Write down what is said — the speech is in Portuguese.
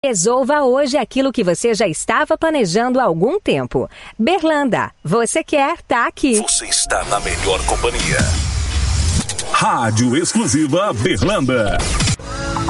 Resolva hoje aquilo que você já estava planejando há algum tempo. Berlanda, você quer, tá aqui. Você está na melhor companhia. Rádio Exclusiva Berlanda.